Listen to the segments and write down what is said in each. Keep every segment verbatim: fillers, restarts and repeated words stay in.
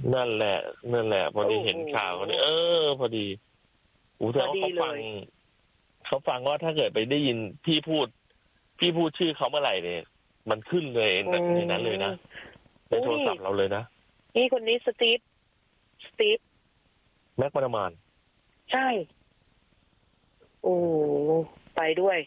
นั่นแหละนั่นแหละพอดีเห็นข่าวเขาเนี่ยเออพอดีอู้แต่ว่าเขาฟังเขาฟังว่าถ้าเกิดไปได้ยินพี่พูดพี่พูดชื่อเขาเมื่อไหร่เนี่ยมันขึ้นเลยในนั้นเลยนะในโทรศัพท์เราเลยนะนี่คนนี้สตีฟสตีฟแม็กมาดามานใช่โอ้ไปด้วย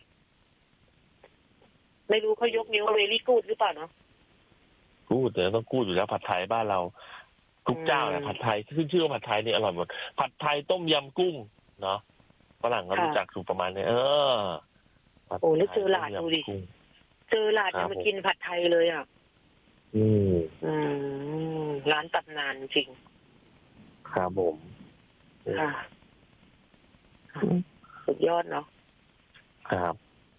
ไม่รู้เขายกนิ้วเวลี่กูดหรือเปล่าเนาะกูดแต่ต้องกูดอยู่แล้วผัดไทยบ้านเราทุกเจ้าเนี่ยผัดไทยขึ้นชื่อว่าผัดไทยนี่อร่อยหมดผัดไทยต้มยำกุ้งเนาะฝรั่งก็รู้จักสูตรประมาณนี้เออโอ้แล้วเจอหลาดดูดิเจอหลาดจะมากินผัดไทยเลยอ่ะอืมอืมร้านตำนานจริงครับผมค่ะสุดยอดเนาะครับ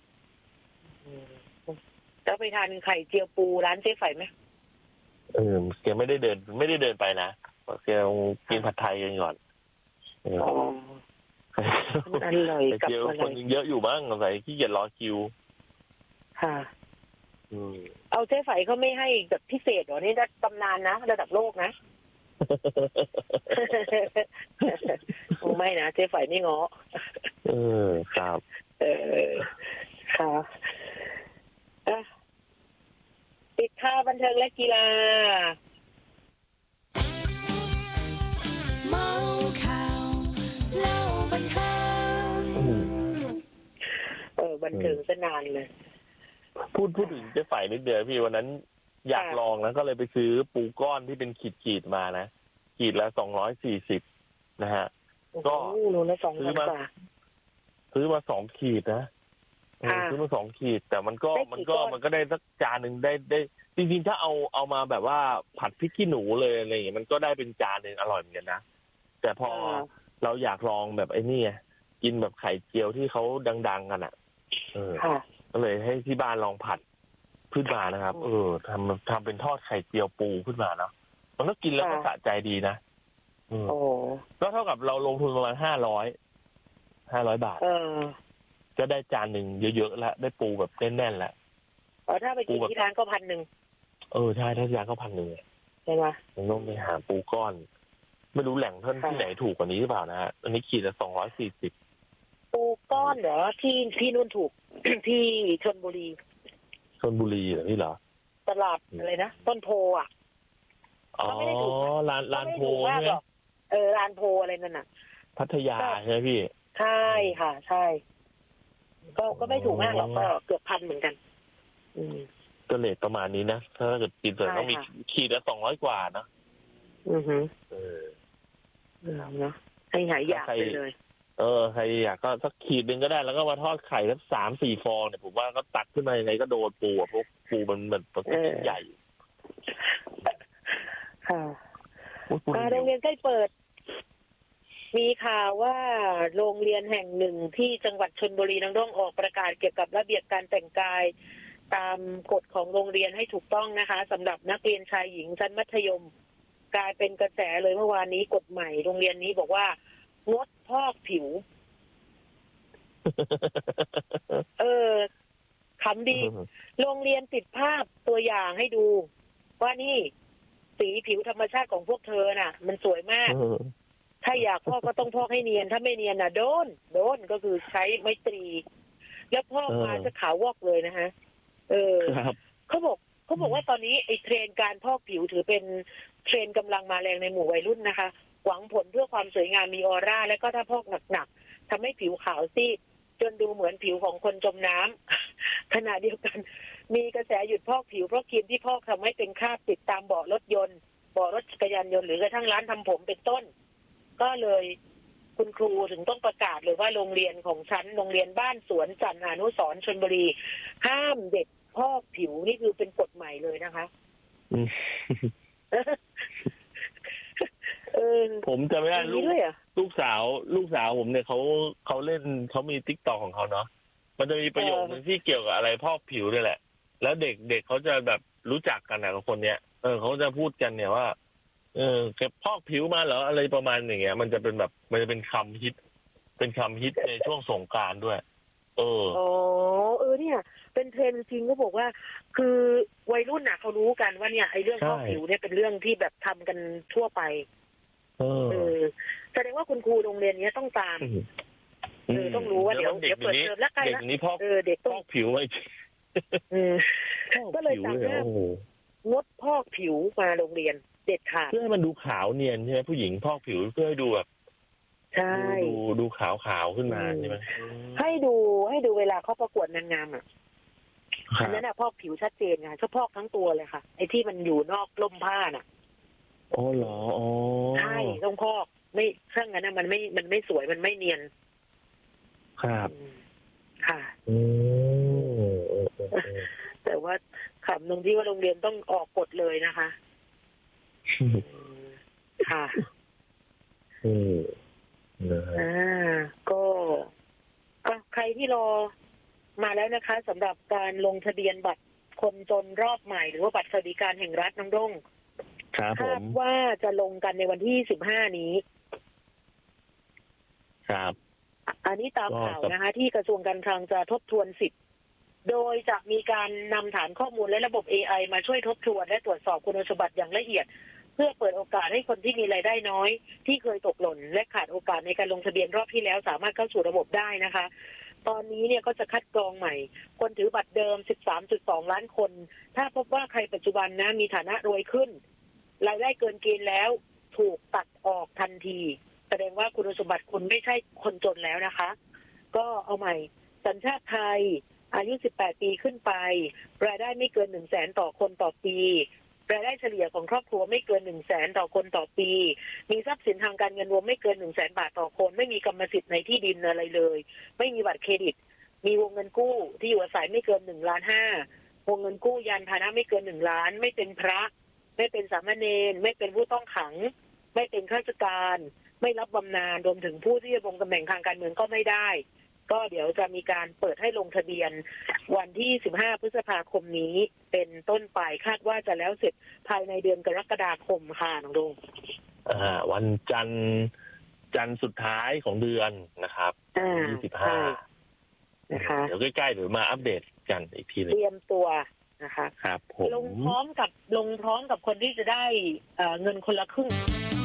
แล้วไปทานไข่เจียวปูร้านเจ๊ไฝไหมเออแกไม่ได้เดินไม่ได้เดินไปนะแกกินผัดไทยกันก่อนอ๋ออร่อยกับอะไรคนยังเยอะอยู่บ้างอะไรขี้เกียจรอคิวค่ะเอาเจ๊ไฝเขาไม่ให้แบบพิเศษหรอนี่ตำนานนะระดับโลกนะไม่นะเจ๊ไฝไม่ง้อเออครับเออค่ะปิดข่าวบันเทิงและกีฬาเมาข่าวเล่าบันเทิงเออบันเทิงซะนานเลยพูดพูดถึงเจ๊ไฝนิดเดียวพี่วันนั้นอยากลองนะก็เลยไปซื้อปูก้อนที่เป็นขีดขีดมานะขีดละสองร้อยสี่สิบนะฮะก็ซื้อมาซื้อมาสองขีดนะซื้อมาสองขีดแต่มันก็มันก็มันก็ได้สักจานหนึ่งได้ได้จริงๆถ้าเอาเอามาแบบว่าผัดพริกขี้หนูเลยอะไรอย่างเงี้ยมันก็ได้เป็นจานหนึ่งอร่อยเหมือนกันนะแต่พอเราอยากลองแบบไอ้นี่กินแบบไข่เจียวที่เขาดังๆกันอ่ะเออก็เลยให้ที่บ้านลองผัดขึ้นมานะครับเออทำทำเป็นทอดไข่เจียวปูขึ้นมาเนาะมันก็กินแล้วก็สะใจดีนะโอ้ก็เท่ากับเราลงทุนประมาณห้าร้อยห้าร้อยบาทก็ได้จานหนึ่งเยอะๆแล้วได้ปูแบบแน่นๆแล้วอ๋อถ้าไปกินที่ร้านก็พันหนึ่งเออใช่ถ้าที่ร้านก็พันหนึ่งใช่ไหมผมต้องไปหาปูก้อนไม่รู้แหล่งท่านที่ไหนถูกกว่านี้หรือเปล่านะฮะอันนี้ขีดละสองร้อยสี่สิบปูก้อนเหรอที่ที่นู่นถูก ที่ชลบุรีชลบุรีเหรอนี่เหรอตลาดอะไรนะต้นโพอ่ะอ๋อร้านร้านโพใช่ไหมเออร้านโพอะไรนั่นน่ะพัทยาใช่ไหมพี่ใช่ค่ะใช่ก็ก็ไม่ถูกมากหรอกก็เกือบพันเหมือนกันอืมก็เลทประมาณนี้นะถ้าเกิดกินเสร็จต้องมีขีดละสองร้อยกว่านะอือฮึเออเนาะให้หายอยากไปเลยเออใครอยากก็สักขีดหนึ่งก็ได้แล้วก็มาทอดไข่สักสามสี่ฟองเนี่ยผมว่าก็ตักขึ้นมายังไงก็โดนปูอ่ะพวกปูมันมันตัวใหญ่ค่ะโรงเรียนใกล้เปิดมีข่าวว่าโรงเรียนแห่งหนึ่งที่จังหวัดชลบุรีน้องด้งออกประกาศเกี่ยวกับระเบียบการแต่งกายตามกฎของโรงเรียนให้ถูกต้องนะคะสำหรับนักเรียนชายหญิงชั้นมัธยมกลายเป็นกระแสเลยเมื่อวานนี้กฎใหม่โรงเรียนนี้บอกว่างดพอกผิวเออขำดีโรงเรียนติดภาพตัวอย่างให้ดูว่านี่สีผิวธรรมชาติของพวกเธอน่ะมันสวยมากถ้าอยากพอกก็ต้องพอกให้เนียนถ้าไม่เนียนน่ะโดนโดนก็คือใช้ไม้ตรีแล้วพอกมาจะขาววอกเลยนะฮะเออเขาบอกเขาบอกว่าตอนนี้ไอ้เทรนการพอกผิวถือเป็นเทรนกำลังมาแรงในหมู่วัยรุ่นนะคะหวังผลเพื่อความสวยงามมีออร่าและก็ถ้าพอกหนักๆทำให้ผิวขาวซีดจนดูเหมือนผิวของคนจมน้ำขณะเดียวกันมีกระแสหยุดพอกผิวเพราะครีมที่พอกทำให้เป็นคราบติดตามเบาะรถยนต์เบาะรถจักรยานยนต์หรือกระทั่งร้านทำผมเป็นต้นก็เลยคุณครูถึงต้องประกาศเลยว่าโรงเรียนของฉันโรงเรียนบ้านสวนจันทร์อนุสรณ์ชลบุรีห้ามเด็กพอกผิวนี่คือเป็นกฎใหม่เลยนะคะเออผมจะไม่ได้ลูกลูกสาวลูกสาวผมเนี่ยเขาเขาเล่นเขามีติ๊กต็อกของเขาเนาะมันจะมีประโยคนึงที่เกี่ยวกับอะไรพอกผิวด้วยแหละแล้วเด็กเด็กเขาจะแบบรู้จักกันนะกับคนเนี้ยเออเขาจะพูดกันเนี่ยว่าเออแกพอกผิวมาเหรออะไรประมาณอย่างเงี้ยมันจะเป็นแบบมันจะเป็นคำฮิตเป็นคำฮิตในช่วงสงกรานต์ด้วยเอออ๋อเออเนี่ยเป็นเทรนด์จริงก็บอกว่า คือวัยรุ่นน่ะเขารู้กันว่าเนี่ยไอ้เรื่องพอกผิวเนี่ยเป็นเรื่องที่แบบทำกันทั่วไปเออแสดงว่าคุณครูโรงเรียนนี้ต้องตามเออต้องรู้ว่าเดี๋ยวเดี๋ยวเปิดเทอมแล้วใกล้แล้วเออเด็กต้องพอกผิวไว้ก็เลยสั่งห้ามงดพอกผิวมาโรงเรียนเด็ดขาดเพื่อให้มันดูขาวเนียนใช่ไหมผู้หญิงพอกผิวเพื่อให้ดูแบบใช่ดูดูขาวขาวขึ้นมาใช่ไหมให้ดูให้ดูเวลาเขาประกวดนางงามอ่ะอันนั้นอ่ะพอกผิวชัดเจนไงเฉพาะทั้งตัวเลยค่ะไอ้ที่มันอยู่นอกร่มผ้าน่ะอ๋อเหรออ๋อใช่ต้องพอกไม่ช่างนั้นนะมันไม่มันไม่สวยมันไม่เนียนครับค่ะแต่ว่าขำตรงที่ว่าโรงเรียนต้องออกกฎเลยนะคะค่ะอ่าก็ใครที่รอมาแล้วนะคะสำหรับการลงทะเบียนบัตรคนจนรอบใหม่หรือว่าบัตรสวัสดิการแห่งรัฐน้องด้งคาดว่าจะลงกันในวันที่สิบห้านี้ครับอันนี้ตามข่าวนะคะที่กระทรวงการคลังจะทบทวนสิทธิ์โดยจะมีการนำฐานข้อมูลและระบบ เอ ไอ มาช่วยทบทวนและตรวจสอบคุณสมบัติอย่างละเอียดเพื่อเปิดโอกาสให้คนที่มีรายได้น้อยที่เคยตกหล่นและขาดโอกาสในการลงทะเบียนรอบที่แล้วสามารถเข้าสู่ระบบได้นะคะตอนนี้เนี่ยก็จะคัดกรองใหม่คนถือบัตรเดิม สิบสามจุดสอง ล้านคนถ้าพบว่าใครปัจจุบันนะมีฐานะรวยขึ้นรายได้เกินเกณฑ์แล้วถูกตัดออกทันทีแสดงว่าคุณสมบัติคุณไม่ใช่คนจนแล้วนะคะก็เอาใหม่สัญชาติไทยอายุสิบแปดปีขึ้นไปรายได้ไม่เกิน หนึ่งแสน ต่อคนต่อปีรายได้เฉลี่ยของครอบครัวไม่เกิน หนึ่งแสน ต่อคนต่อปีมีทรัพย์สินทางการเงินรวมไม่เกิน หนึ่งแสน บาทต่อคนไม่มีกรรมสิทธิ์ในที่ดินอะไรเลยไม่มีบัตรเครดิตมีวงเงินกู้ที่อยู่อาศัยไม่เกินหนึ่งล้านห้าวงเงินกู้ยานพาหนะไม่เกินหนึ่งล้านไม่เป็นพระไม่เป็นสามเณรไม่เป็นผู้ต้องขังไม่เป็นข้าราชการไม่รับบำนาญรวมถึงผู้ที่จะลงตำแหน่งทางการเมืองก็ไม่ได้ก็เดี๋ยวจะมีการเปิดให้ลงทะเบียนวันที่สิบห้าพฤษภาคมนี้เป็นต้นไปคาดว่าจะแล้วเสร็จภายในเดือนกรกฎาคมค่ะน้องดงอ่าวันจันทร์จันทร์สุดท้ายของเดือนนะครับยี่สิบห้านะคะเดี๋ยวใกล้ๆเดี๋ยวมาอัปเดตกันอีกทีนึงเตรียมตัวนะคะครับผมลงพร้อมกับลงพร้อมกับคนที่จะได้เงินคนละครึ่ง